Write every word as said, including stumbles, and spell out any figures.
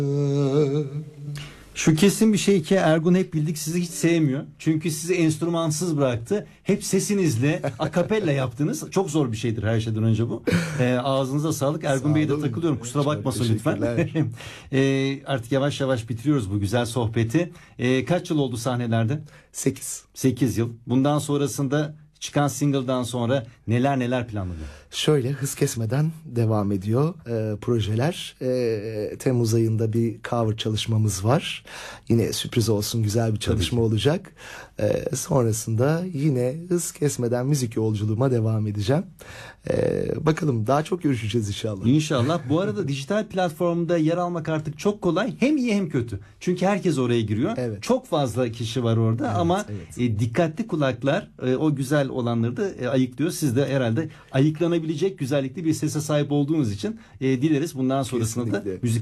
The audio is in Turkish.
Şu kesin bir şey ki Ergun hep bildik sizi hiç sevmiyor. Çünkü sizi enstrümansız bıraktı. Hep sesinizle akapella yaptınız. Çok zor bir şeydir her şeyden önce bu. Ee, ağzınıza sağlık. Ergun Bey'e de takılıyorum. Kusura Çok bakmasın lütfen. ee, artık yavaş yavaş bitiriyoruz bu güzel sohbeti. Ee, kaç yıl oldu sahnelerde? sekiz. sekiz yıl. Bundan sonrasında çıkan single'dan sonra neler neler planlanıyor? Şöyle hız kesmeden devam ediyor e, projeler. E, Temmuz ayında bir cover çalışmamız var. Yine sürpriz olsun, güzel bir çalışma olacak. E, sonrasında yine hız kesmeden müzik yolculuğuma devam edeceğim. E, bakalım daha çok görüşeceğiz inşallah. İnşallah. Bu arada dijital platformda yer almak artık çok kolay. Hem iyi hem kötü. Çünkü herkes oraya giriyor. Evet. Çok fazla kişi var orada Evet, ama evet. e, dikkatli kulaklar e, o güzel olanları da e, ayıklıyor. Siz de herhalde ayıklanabilecek güzellikli bir sese sahip olduğunuz için e, dileriz bundan sonrasında da Kesinlikle. müzik